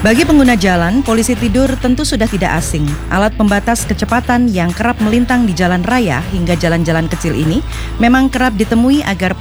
Bagi pengguna jalan, polisi tidur tentu sudah tidak asing. Alat pembatas kecepatan yang kerap melintang di jalan raya hingga jalan-jalan kecil ini memang kerap ditemui agar